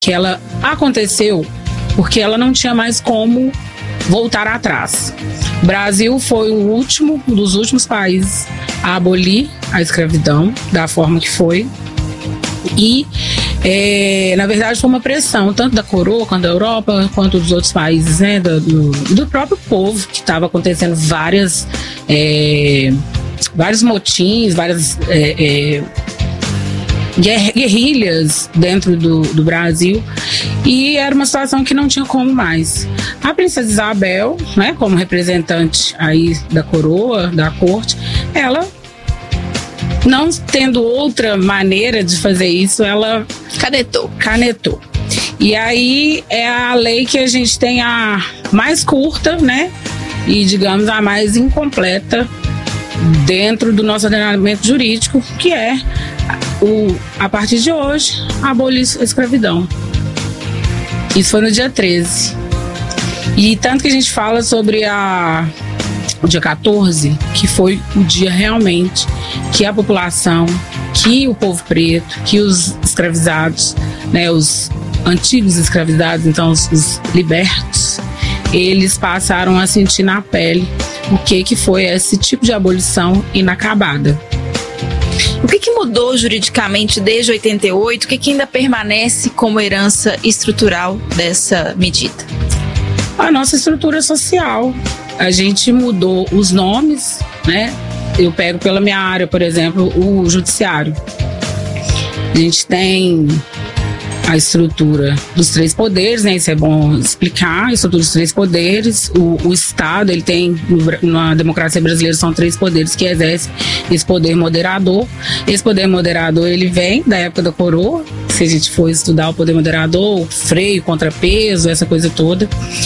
que ela aconteceu porque ela não tinha mais como voltar atrás. O Brasil foi um dos últimos países a abolir a escravidão da forma que foi. E, na verdade, foi uma pressão, tanto da coroa, quanto da Europa, quanto dos outros países, né, do próprio povo, que estava acontecendo vários motins, várias guerrilhas dentro do Brasil, e era uma situação que não tinha como mais. A princesa Isabel, né, como representante aí da coroa, da corte, ela, não tendo outra maneira de fazer isso, ela canetou. E aí é a lei que a gente tem a mais curta, né, e digamos a mais incompleta dentro do nosso ordenamento jurídico, que é a partir de hoje, abolir a escravidão. Isso foi no dia 13. E tanto que a gente fala sobre o dia 14, que foi o dia realmente que a população, que o povo preto, que os escravizados, né, os antigos escravizados, então os libertos, eles passaram a sentir na pele o que foi esse tipo de abolição inacabada. O que mudou juridicamente desde 88? O que ainda permanece como herança estrutural dessa medida? A nossa estrutura social. A gente mudou os nomes, né? Eu pego pela minha área, por exemplo, o judiciário. A gente tem a estrutura dos 3 poderes, né? Isso é bom explicar. A estrutura dos 3 poderes. O Estado, ele tem, na democracia brasileira, são 3 poderes que exercem esse poder moderador. Esse poder moderador, ele vem da época da coroa. Se a gente for estudar o poder moderador, freio, contrapeso, essa coisa toda.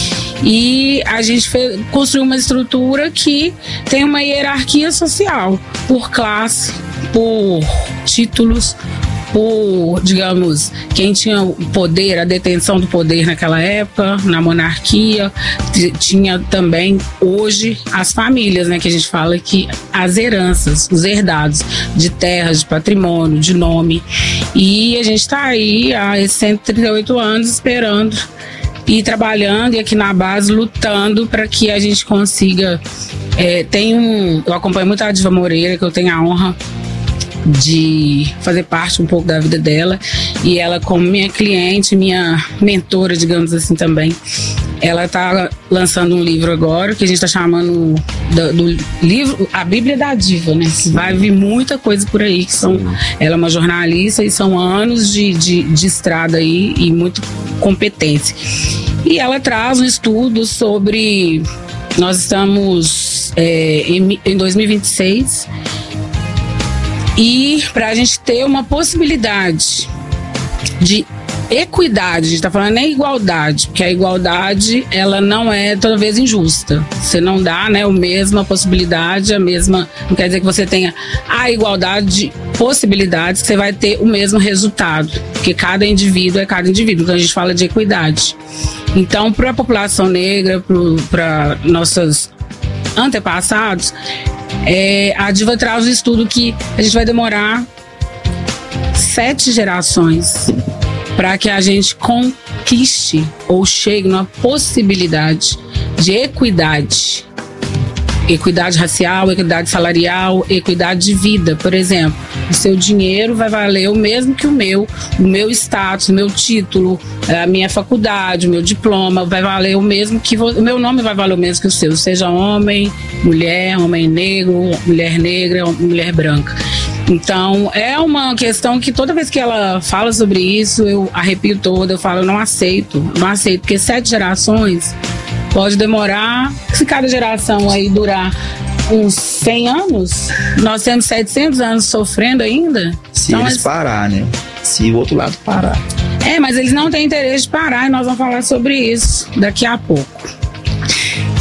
E a gente construiu uma estrutura que tem uma hierarquia social, por classe, por títulos, por, digamos, quem tinha o poder, a detenção do poder naquela época, na monarquia. Tinha também, hoje, as famílias, né, que a gente fala que as heranças, os herdados de terras, de patrimônio, de nome. E a gente está aí há 138 anos esperando e trabalhando, e aqui na base lutando para que a gente consiga. Eu acompanho muito a Diva Moreira, que eu tenho a honra de fazer parte um pouco da vida dela, e ela, como minha cliente, minha mentora, digamos assim, também, ela está lançando um livro agora que a gente está chamando do livro A Bíblia da Diva, né? Vai vir muita coisa por aí, ela é uma jornalista e são anos de estrada aí e muita competência. E ela traz um estudo sobre, nós estamos em 2026, e para a gente ter uma possibilidade de equidade, a gente está falando nem igualdade, porque a igualdade, ela não é toda vez injusta. Você não dá, né, a mesma possibilidade, não quer dizer que você tenha a igualdade de possibilidades, que você vai ter o mesmo resultado, porque cada indivíduo é cada indivíduo. Então a gente fala de equidade. Então, para a população negra, para nossos antepassados, a Diva traz um estudo que a gente vai demorar 7 gerações para que a gente conquiste ou chegue numa possibilidade de equidade. Equidade racial, equidade salarial, equidade de vida. Por exemplo, o seu dinheiro vai valer o mesmo que o meu status, o meu título, a minha faculdade, o meu diploma vai valer o mesmo que o meu nome vai valer o mesmo que o seu, seja homem, mulher, homem negro, mulher negra, mulher branca. Então, é uma questão que toda vez que ela fala sobre isso, eu arrepio toda, eu falo, não aceito, porque 7 gerações pode demorar, se cada geração aí durar uns 100 anos, nós temos 700 anos sofrendo ainda. Se então, eles parar, né? Se o outro lado parar. Mas eles não têm interesse de parar, e nós vamos falar sobre isso daqui a pouco.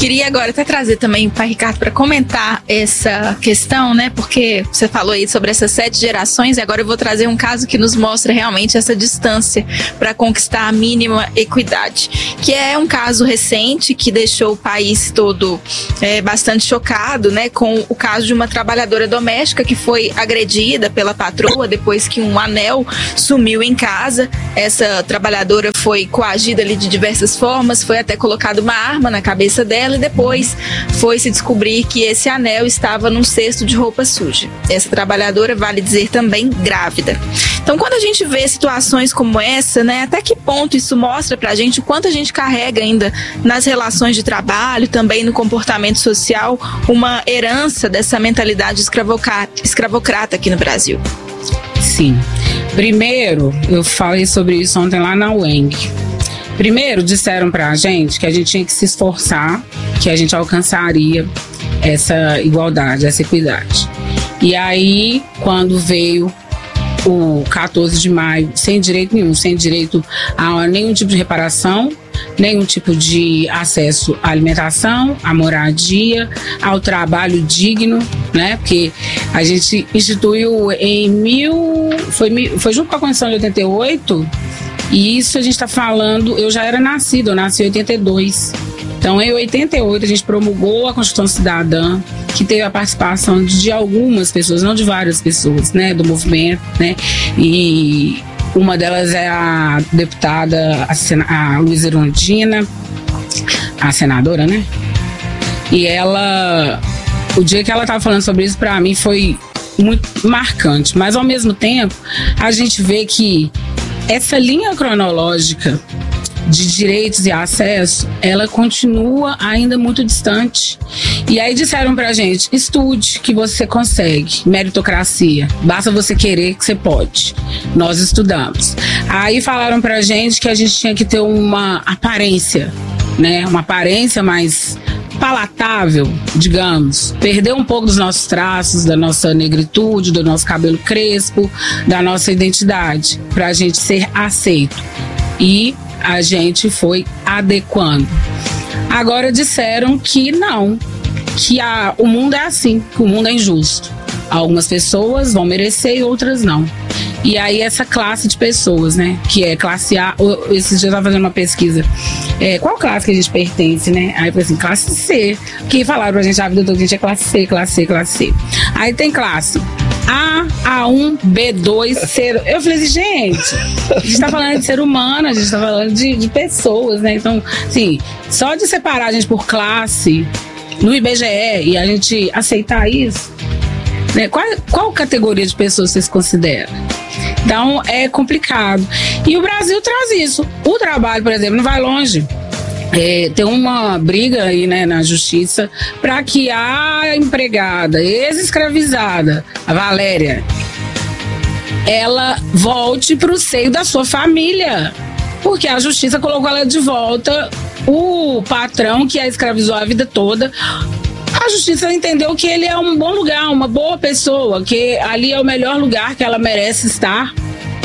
Queria agora até trazer também o pai Ricardo para comentar essa questão, né? Porque você falou aí sobre essas 7 gerações e agora eu vou trazer um caso que nos mostra realmente essa distância para conquistar a mínima equidade, que é um caso recente que deixou o país todo bastante chocado, né? Com o caso de uma trabalhadora doméstica que foi agredida pela patroa depois que um anel sumiu em casa. Essa trabalhadora foi coagida ali de diversas formas, foi até colocada uma arma na cabeça dela e depois foi se descobrir que esse anel estava num cesto de roupa suja. Essa trabalhadora, vale dizer, também grávida. Então, quando a gente vê situações como essa, né, até que ponto isso mostra pra gente o quanto a gente carrega ainda nas relações de trabalho, também no comportamento social, uma herança dessa mentalidade escravocrata aqui no Brasil? Sim. Primeiro, eu falei sobre isso ontem lá na UENG. Primeiro, disseram pra gente que a gente tinha que se esforçar, que a gente alcançaria essa igualdade, essa equidade. E aí, quando veio o 14 de maio, sem direito nenhum, sem direito a nenhum tipo de reparação, nenhum tipo de acesso à alimentação, à moradia, ao trabalho digno, né? Porque a gente instituiu foi junto com a Constituição de 88, e isso a gente está falando, eu já era nascida, eu nasci em 82. Então, em 88, a gente promulgou a Constituição Cidadã, que teve a participação de algumas pessoas, não de várias pessoas, né, do movimento, né, e uma delas é a deputada, a Luísa Erundina, a senadora, né, e ela, o dia que ela estava falando sobre isso, para mim foi muito marcante, mas ao mesmo tempo, a gente vê que essa linha cronológica de direitos e acesso, ela continua ainda muito distante. E aí disseram pra gente, estude que você consegue, meritocracia, basta você querer que você pode. Nós estudamos. Aí falaram pra gente que a gente tinha que ter uma aparência, né? Uma aparência mais palatável, digamos, perder um pouco dos nossos traços, da nossa negritude, do nosso cabelo crespo, da nossa identidade, pra gente ser aceito. E a gente foi adequando. Agora disseram que não, que o mundo é assim, que o mundo é injusto. Algumas pessoas vão merecer e outras não. E aí essa classe de pessoas, né, que é classe A, esses dias eu estava fazendo uma pesquisa, qual classe que a gente pertence, né? Aí eu falei assim, classe C, que falaram pra gente a vida toda que a gente é classe C, classe C, classe C. Aí tem classe A, A1, B2, C. Eu falei assim, gente, a gente tá falando de ser humano, a gente tá falando de pessoas, né? Então, assim, só de separar a gente por classe no IBGE e a gente aceitar isso, né? Qual categoria de pessoas vocês consideram? Então, é complicado. E o Brasil traz isso. O trabalho, por exemplo, não vai longe. Tem uma briga aí, né, na justiça para que a empregada ex-escravizada, a Valéria, ela volte para o seio da sua família, porque a justiça colocou ela de volta. O patrão que a escravizou a vida toda, a justiça entendeu que ele é um bom lugar, uma boa pessoa, que ali é o melhor lugar que ela merece estar.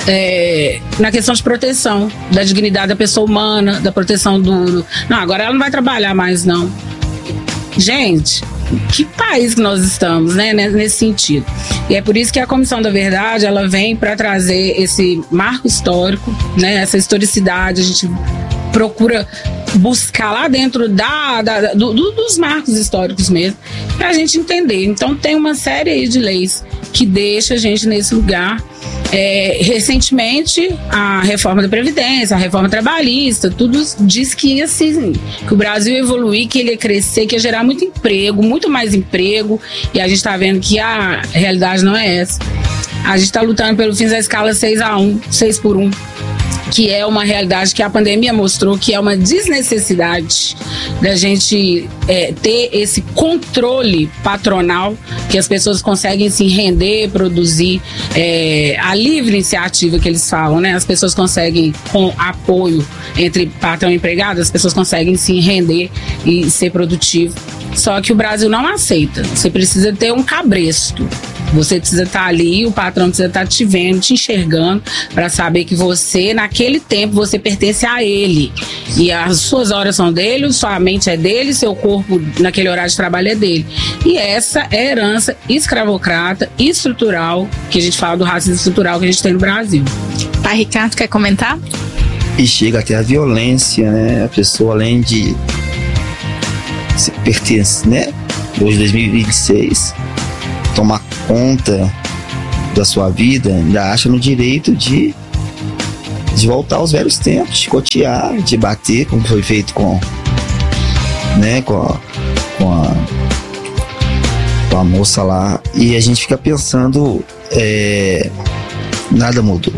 Na questão de proteção da dignidade da pessoa humana, da proteção do... Não, agora ela não vai trabalhar mais, não. Gente, que país que nós estamos, né, nesse sentido. E é por isso que a Comissão da Verdade, ela vem para trazer esse marco histórico, né, essa historicidade. A gente procura buscar lá dentro dos marcos históricos mesmo, para a gente entender. Então tem uma série aí de leis que deixa a gente nesse lugar. Recentemente, a reforma da Previdência, a reforma trabalhista, tudo diz que ia assim, que o Brasil ia evoluir, que ele ia crescer, que ia gerar muito emprego, muito mais emprego, e a gente está vendo que a realidade não é essa. A gente está lutando pelo fim da escala 6x1, 6x1, que é uma realidade que a pandemia mostrou que é uma desnecessidade da gente ter esse controle patronal, que as pessoas conseguem se render, produzir, a livre iniciativa que eles falam, né? As pessoas conseguem, com apoio entre patrão e empregado, as pessoas conseguem se render e ser produtivo. Só que o Brasil não aceita. Você precisa ter um cabresto. Você precisa estar ali, o patrão precisa estar te vendo, te enxergando, para saber que você, naquele tempo, você pertence a ele. E as suas horas são dele, sua mente é dele, seu corpo, naquele horário de trabalho, é dele. E essa é a herança escravocrata, estrutural, que a gente fala do racismo estrutural que a gente tem no Brasil. Pai Ricardo, quer comentar? E chega até a violência, né? A pessoa, além de se pertence, né? Hoje, 2026, tomar conta da sua vida, ainda acha no direito de voltar aos velhos tempos, de chicotear, de bater, como foi feito com a moça lá. E a gente fica pensando, nada mudou.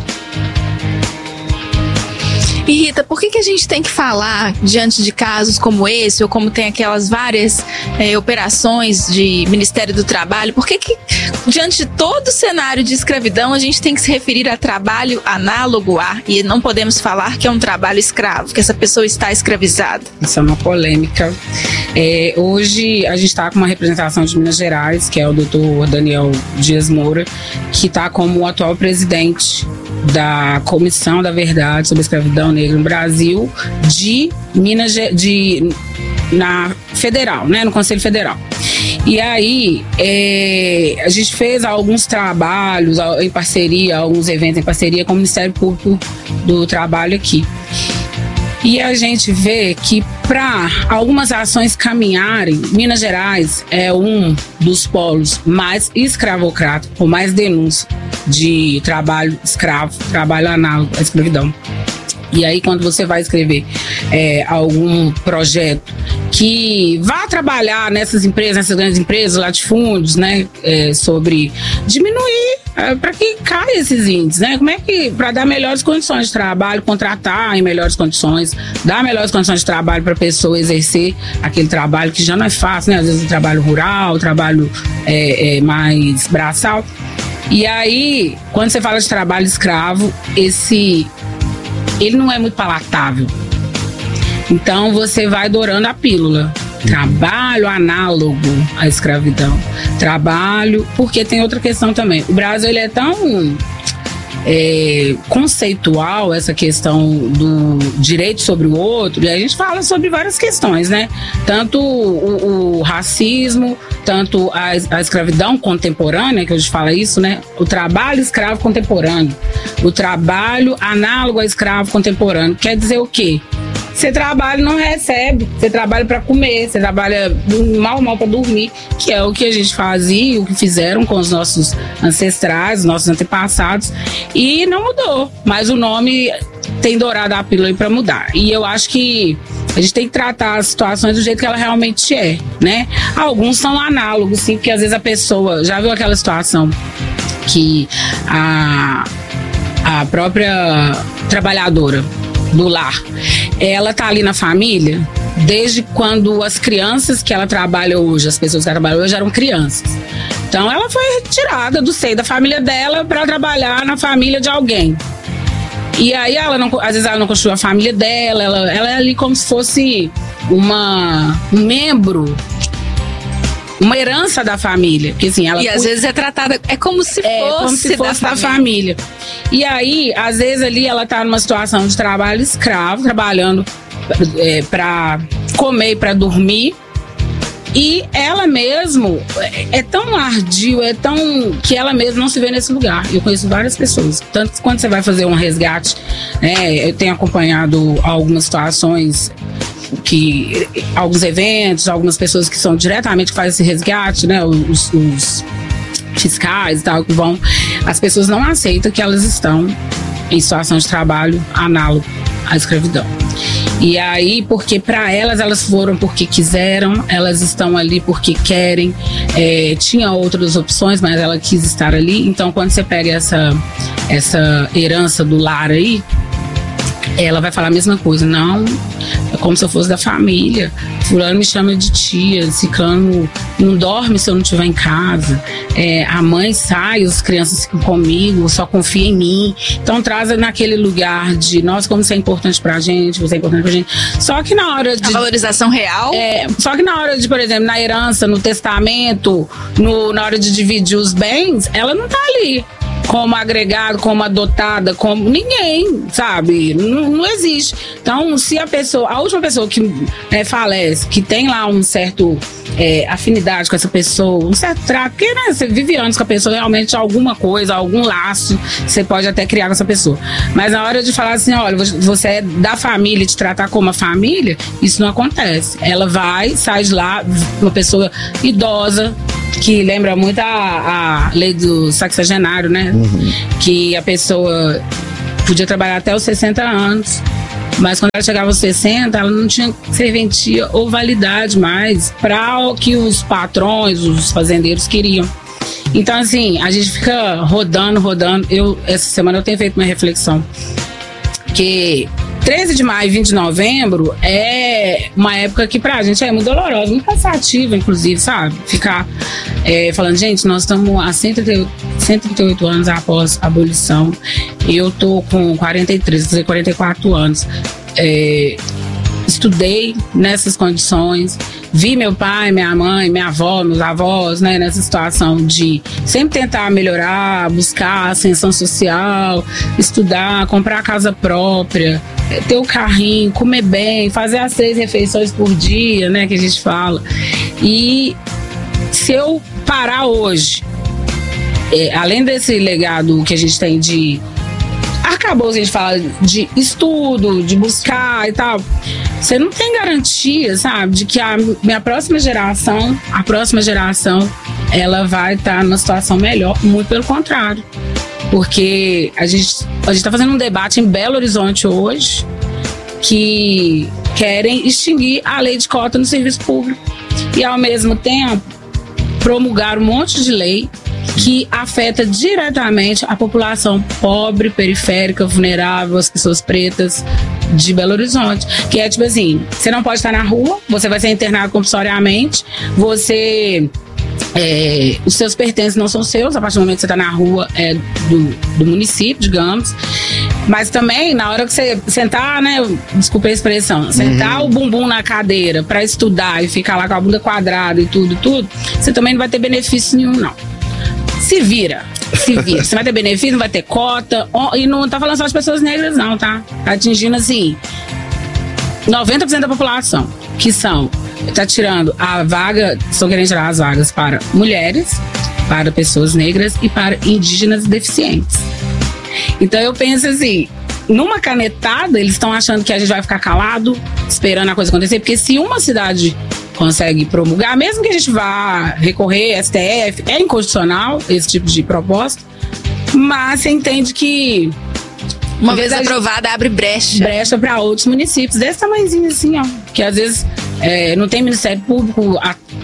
E Rita, por que a gente tem que falar diante de casos como esse, ou como tem aquelas várias operações de Ministério do Trabalho, por que diante de todo o cenário de escravidão a gente tem que se referir a trabalho análogo a, e não podemos falar que é um trabalho escravo, que essa pessoa está escravizada? Isso é uma polêmica. Hoje a gente está com uma representação de Minas Gerais, que é o Dr. Daniel Dias Moura, que está como o atual presidente da Comissão da Verdade sobre a Escravidão Negra no Brasil de Minas na Federal, né, no Conselho Federal. E aí a gente fez alguns trabalhos em parceria, alguns eventos em parceria com o Ministério Público do Trabalho aqui. E a gente vê que para algumas ações caminharem, Minas Gerais é um dos polos mais escravocratas, com mais denúncia de trabalho escravo, trabalho análogo à escravidão. E aí, quando você vai escrever algum projeto que vá trabalhar nessas empresas, nessas grandes empresas, latifúndios, né, sobre diminuir, para que caia esses índices, né? Como é que, para dar melhores condições de trabalho, contratar em melhores condições, dar melhores condições de trabalho para a pessoa exercer aquele trabalho que já não é fácil, né? Às vezes o trabalho rural, o trabalho mais braçal. E aí, quando você fala de trabalho escravo, ele não é muito palatável. Então você vai dourando a pílula. Trabalho análogo à escravidão. Trabalho, porque tem outra questão também. O Brasil, ele é tão conceitual, essa questão do direito sobre o outro, e a gente fala sobre várias questões, né? Tanto o racismo, tanto a escravidão contemporânea, que a gente fala isso, né? O trabalho escravo contemporâneo, o trabalho análogo a escravo contemporâneo. Quer dizer o quê? Você trabalha e não recebe, você trabalha para comer, você trabalha mal para dormir, que é o que a gente fazia, o que fizeram com os nossos ancestrais, nossos antepassados, e não mudou, mas o nome tem dourado a pílula para mudar. E eu acho que a gente tem que tratar as situações do jeito que ela realmente é, né? Alguns são análogos, sim, porque às vezes a pessoa já viu aquela situação que a própria trabalhadora do lar, ela tá ali na família desde quando as crianças que ela trabalha hoje, as pessoas que ela trabalha hoje eram crianças. Então ela foi retirada do seio da família dela para trabalhar na família de alguém. E aí às vezes ela não construiu a família dela, ela é ali como se fosse um membro, uma herança da família. Porque, assim, ela às vezes é tratada, como se fosse da família. E aí, às vezes ali ela tá numa situação de trabalho escravo, trabalhando para comer e para dormir. E ela mesmo é tão ardio, que ela mesma não se vê nesse lugar. Eu conheço várias pessoas. Tanto que quando você vai fazer um resgate, eu tenho acompanhado algumas situações, alguns eventos, algumas pessoas que são diretamente que fazem esse resgate, né? Os fiscais e tal, que vão. As pessoas não aceitam que elas estão em situação de trabalho análogo à escravidão. E aí, porque para elas foram porque quiseram, elas estão ali porque querem, tinha outras opções, mas ela quis estar ali. Então, quando você pega essa herança do lar aí, ela vai falar a mesma coisa. Não, é como se eu fosse da família. Fulano me chama de tia, ciclano não dorme se eu não estiver em casa. A mãe sai, as crianças ficam comigo, só confia em mim. Então traz naquele lugar de, nossa, como você é importante pra gente, você é importante pra gente. Só que na hora de... A valorização real. Só que na hora de, por exemplo, na herança, no testamento, na hora de dividir os bens, ela não tá ali como agregado, como adotada, como ninguém, sabe? Não existe. Então, se a última pessoa que falece, que tem lá um certo afinidade com essa pessoa, um certo trato, porque você vive anos com a pessoa, realmente alguma coisa, algum laço, você pode até criar com essa pessoa. Mas na hora de falar assim, olha, você é da família, te tratar como uma família, isso não acontece. Ela sai de lá, uma pessoa idosa, que lembra muito a lei do sexagenário, né? Uhum. Que a pessoa podia trabalhar até os 60 anos, mas quando ela chegava aos 60, ela não tinha serventia ou validade mais para o que os patrões, os fazendeiros queriam. Então, assim, a gente fica rodando. Essa semana eu tenho feito uma reflexão que 13 de maio e 20 de novembro é uma época que pra gente é muito dolorosa, muito cansativa, inclusive, sabe? Ficar falando, gente, nós estamos há 138 anos após a abolição. Eu tô com 43, 44 anos. Estudei nessas condições, vi meu pai, minha mãe, minha avó, meus avós, né, nessa situação de sempre tentar melhorar, buscar ascensão social, estudar, comprar casa própria, ter o carrinho, comer bem, fazer as 3 refeições por dia, né, que a gente fala. E se eu parar hoje, além desse legado que a gente tem de arcabouço, a gente fala de estudo, de buscar e tal, você não tem garantia, sabe, de que a próxima geração, ela vai estar numa situação melhor. Muito pelo contrário. Porque a gente tá fazendo um debate em Belo Horizonte hoje que querem extinguir a lei de cota no serviço público. E, ao mesmo tempo, promulgar um monte de lei que afeta diretamente a população pobre, periférica, vulnerável, as pessoas pretas de Belo Horizonte. Que é tipo assim, você não pode estar na rua, você vai ser internado compulsoriamente, os seus pertences não são seus, a partir do momento que você está na rua, do município, digamos. Mas também, na hora que você sentar, né, desculpa a expressão, sentar o bumbum na cadeira para estudar e ficar lá com a bunda quadrada e tudo, você também não vai ter benefício nenhum, não. Se vira. Você vai ter benefício, não vai ter cota. E não tá falando só de pessoas negras, não, tá? Tá atingindo, assim, 90% da população, que tá tirando a vaga, estão querendo tirar as vagas para mulheres, para pessoas negras e para indígenas deficientes. Então eu penso assim, numa canetada, eles estão achando que a gente vai ficar calado, esperando a coisa acontecer, porque se uma cidade consegue promulgar, mesmo que a gente vá recorrer, STF, é inconstitucional esse tipo de proposta, mas você entende que uma vez aprovada, abre brecha para outros municípios desse tamanhozinho assim, ó, que às vezes não tem Ministério Público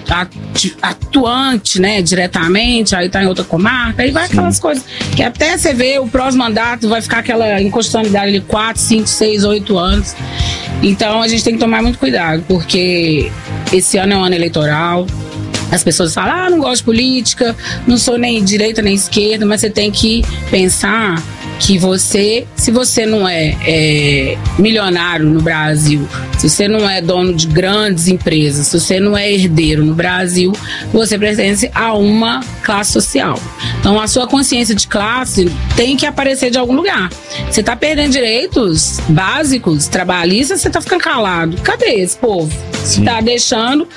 atuante, né, diretamente, aí tá em outra comarca, aí vai aquelas coisas que até você vê o próximo mandato vai ficar aquela inconstitucionalidade de 4, 5, 6, 8 anos. Então a gente tem que tomar muito cuidado, porque esse ano é um ano eleitoral. As pessoas falam, não gosto de política, não sou nem direita nem esquerda, mas você tem que pensar que se você não é milionário no Brasil, se você não é dono de grandes empresas, se você não é herdeiro no Brasil, você pertence a uma classe social. Então a sua consciência de classe tem que aparecer de algum lugar. Você está perdendo direitos básicos, trabalhistas, você está ficando calado. Cadê esse povo? Você está deixando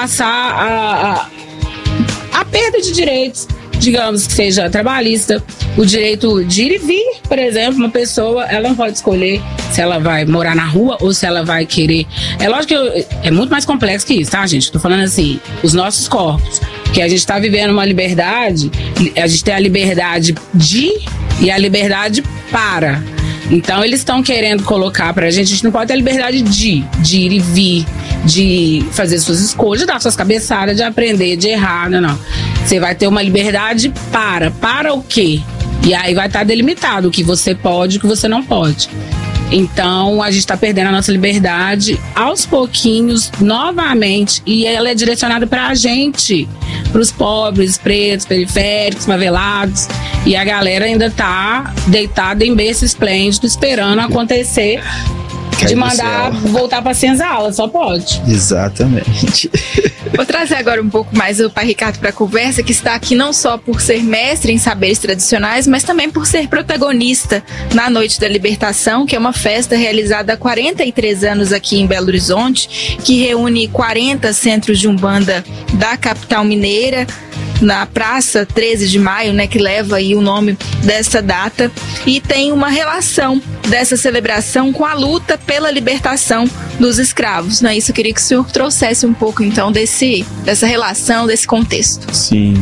passar a perda de direitos, digamos que seja trabalhista, o direito de ir e vir, por exemplo, uma pessoa, ela não pode escolher se ela vai morar na rua ou se ela vai querer. É lógico que é muito mais complexo que isso, tá, gente? Tô falando assim, os nossos corpos, que a gente tá vivendo uma liberdade, a gente tem a liberdade de e a liberdade para. Então eles estão querendo colocar pra gente, a gente não pode ter a liberdade de ir e vir, de fazer suas escolhas, de dar suas cabeçadas, de aprender, de errar, não. Você vai ter uma liberdade para o quê? E aí vai estar delimitado o que você pode e o que você não pode. Então, a gente está perdendo a nossa liberdade aos pouquinhos, novamente, e ela é direcionada para a gente, para os pobres, pretos, periféricos, favelados, e a galera ainda tá deitada em berço esplêndido, esperando acontecer de mandar voltar para senzala, só pode. Exatamente. Vou trazer agora um pouco mais o Pai Ricardo para a conversa, que está aqui não só por ser mestre em saberes tradicionais, mas também por ser protagonista na Noite da Libertação, que é uma festa realizada há 43 anos aqui em Belo Horizonte, que reúne 40 centros de umbanda da capital mineira, na Praça 13 de Maio, né, que leva aí o nome dessa data, e tem uma relação dessa celebração com a luta pela libertação dos escravos, não é isso? Eu queria que o senhor trouxesse um pouco, então, dessa relação, desse contexto. Sim.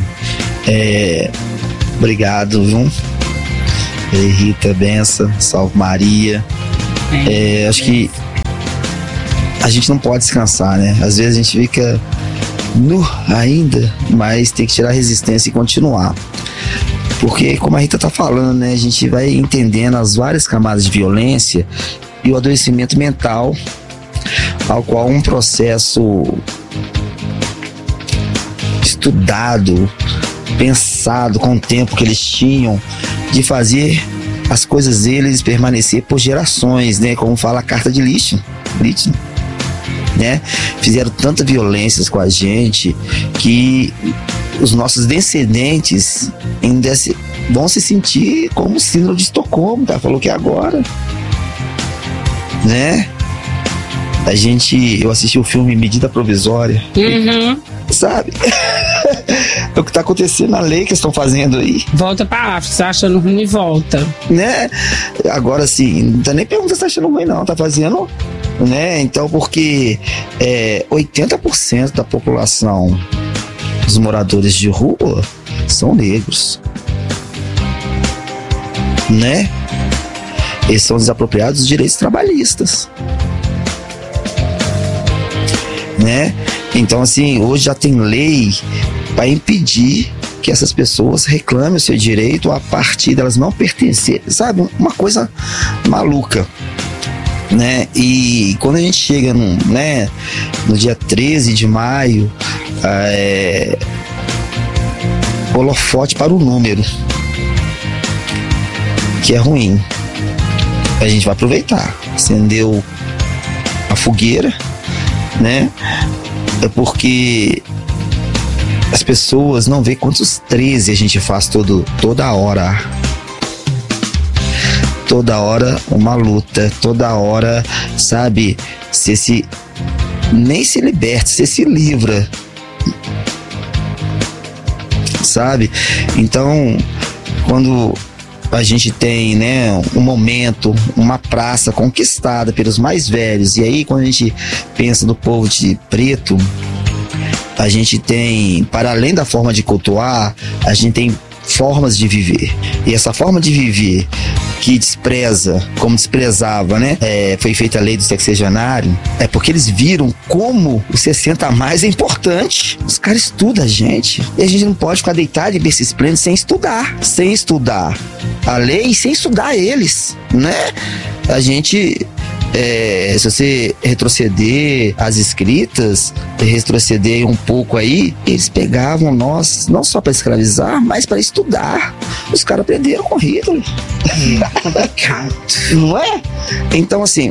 Obrigado, viu? Rita, benção, salve Maria. Acho que a gente não pode descansar, né? Às vezes a gente fica ainda, mas tem que tirar a resistência e continuar. Porque, como a Rita tá falando, né, a gente vai entendendo as várias camadas de violência e o adoecimento mental, ao qual um processo estudado, pensado com o tempo que eles tinham de fazer as coisas deles permanecer por gerações, né, como fala a carta de Lichten, né? Fizeram tantas violências com a gente que os nossos descendentes ainda vão se sentir como síndrome de Estocolmo, tá? Falou que é agora, né? Eu assisti o filme Medida Provisória, sabe? É o que tá acontecendo na lei que eles estão fazendo aí. Volta pra África, tá achando ruim e volta, né? Agora sim, não tá nem perguntando se tá achando ruim, não, tá fazendo, né? Então, porque 80% da população dos moradores de rua são negros, né? Eles são desapropriados dos direitos trabalhistas, né? Então, assim, hoje já tem lei para impedir que essas pessoas reclamem o seu direito a partir delas não pertencerem, sabe? Uma coisa maluca, né? E quando a gente chega no dia 13 de maio, holofote para o número, que é ruim. A gente vai aproveitar, acendeu a fogueira, né? É porque as pessoas não veem quantos 13 a gente faz toda hora. Toda hora uma luta, toda hora, sabe? Nem se liberta, você se livra, sabe? Então, quando a gente tem, né, um momento, uma praça conquistada pelos mais velhos, e aí quando a gente pensa no povo de preto, a gente tem, para além da forma de cultuar, a gente tem formas de viver. E essa forma de viver que despreza, como desprezava, né? Foi feita a lei do sexagenário, é porque eles viram como o 60 a mais é importante. Os caras estudam a gente. E a gente não pode ficar deitado em berço esplêndido sem estudar a lei e sem estudar eles, né? A gente... se você retroceder as escritas, retroceder um pouco aí, eles pegavam nós não só para escravizar, mas para estudar. Os caras aprenderam com Hitler. Não é? Então, assim,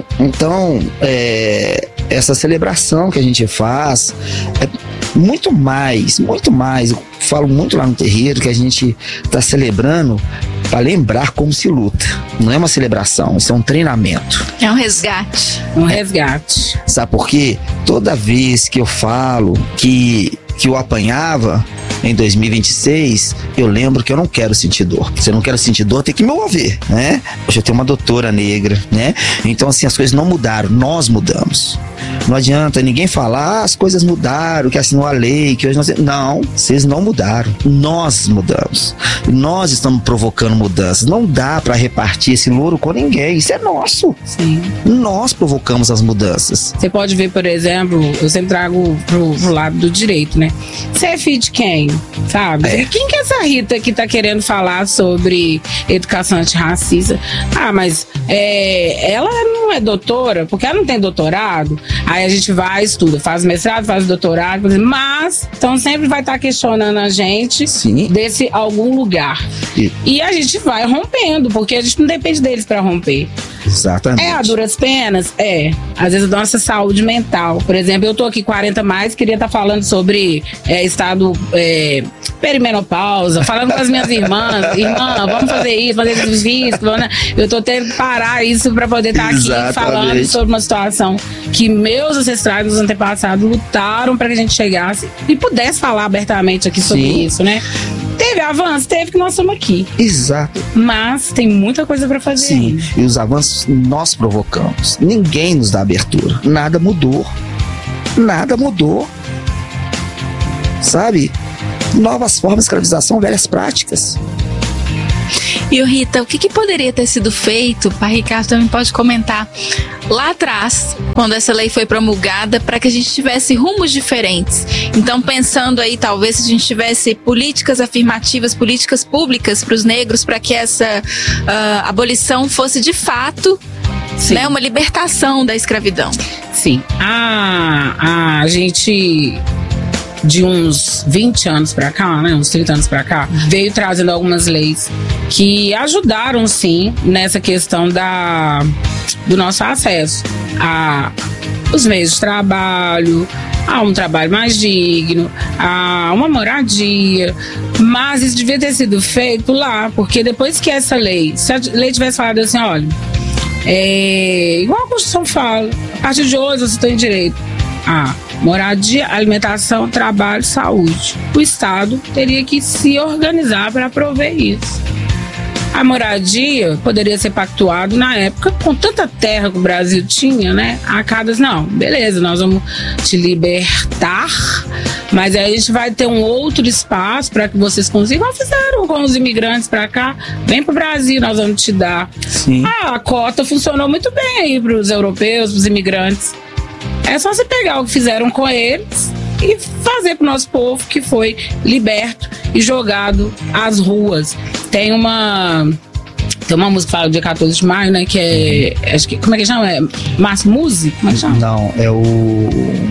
essa celebração que a gente faz é muito mais. Eu falo muito lá no terreiro que a gente está celebrando para lembrar como se luta. Não é uma celebração, isso é um treinamento. É um resgate. Sabe por quê? Toda vez que eu falo que eu apanhava em 2026, eu lembro que eu não quero sentir dor. Se eu não quero sentir dor, tem que me mover, né? Hoje eu tenho uma doutora negra, né? Então, assim, as coisas não mudaram, nós mudamos. Não adianta ninguém falar, as coisas mudaram, que assinou a lei, que hoje nós... Não, vocês não mudaram, nós mudamos. Nós estamos provocando mudanças. Não dá para repartir esse louro com ninguém, isso é nosso. Sim. Nós provocamos as mudanças. Você pode ver, por exemplo, eu sempre trago pro lado do direito, né? Você é filho de quem? sabe? Quem que é essa Rita que tá querendo falar sobre educação antirracista? Ah, mas ela não é doutora, porque ela não tem doutorado. Aí a gente vai, estuda, faz mestrado, faz doutorado, mas então sempre vai estar questionando a gente desse algum lugar. E a gente vai rompendo, porque a gente não depende deles para romper. Exatamente. A duras penas? Às vezes a nossa saúde mental. Por exemplo, eu tô aqui 40 mais, queria estar falando sobre estado perimenopausa, falando com as minhas irmãs, vamos fazer isso, fazer exercício, eu tô tendo que parar isso para poder estar aqui falando sobre uma situação que meus ancestrais, meus antepassados lutaram para que a gente chegasse e pudesse falar abertamente aqui sobre isso, né? Teve avanço, teve, que nós estamos aqui. Exato. Mas tem muita coisa para fazer. Sim, e os avanços nós provocamos. Ninguém nos dá abertura. Nada mudou. Nada mudou. Sabe? Novas formas de escravização, velhas práticas. E Rita, o que poderia ter sido feito, o pai Ricardo também pode comentar, lá atrás, quando essa lei foi promulgada, para que a gente tivesse rumos diferentes? Então, pensando aí, talvez, se a gente tivesse políticas afirmativas, políticas públicas para os negros, para que essa abolição fosse de fato, né, uma libertação da escravidão. Sim. A gente, de uns 20 anos pra cá, né, uns 30 anos pra cá, veio trazendo algumas leis que ajudaram, sim, nessa questão do nosso acesso a os meios de trabalho, a um trabalho mais digno, a uma moradia. Mas isso devia ter sido feito lá, porque depois que essa lei, se a lei tivesse falado assim, olha, igual a Constituição fala, a partir de hoje você tem direito a moradia, alimentação, trabalho, saúde. O Estado teria que se organizar para prover isso. A moradia poderia ser pactuado na época, com tanta terra que o Brasil tinha, né? A cada, não, beleza, nós vamos te libertar, mas aí a gente vai ter um outro espaço para que vocês consigam. Fizeram com os imigrantes para cá, vem pro Brasil, nós vamos te dar. Sim. A cota funcionou muito bem aí para os europeus, para os imigrantes. É só você pegar o que fizeram com eles e fazer pro nosso povo, que foi liberto e jogado às ruas. Tem uma música que fala do dia 14 de maio, né? Que acho que, como é que chama? Márcio Music? Como é que chama? Não, é o...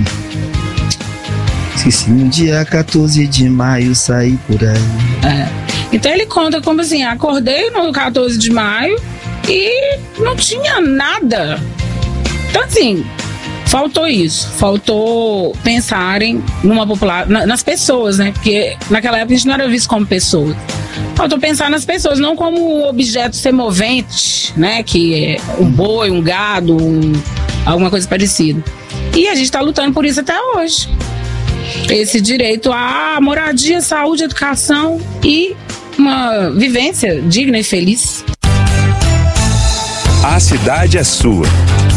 Esqueci. No dia 14 de maio saí por aí. Então ele conta como assim, acordei no 14 de maio e não tinha nada. Então assim, faltou isso, faltou pensarem nas pessoas, né? Porque naquela época a gente não era visto como pessoas. Faltou pensar nas pessoas, não como objeto semovente, né? Que é um boi, um gado, alguma coisa parecida. E a gente está lutando por isso até hoje. Esse direito à moradia, saúde, educação e uma vivência digna e feliz. A cidade é sua.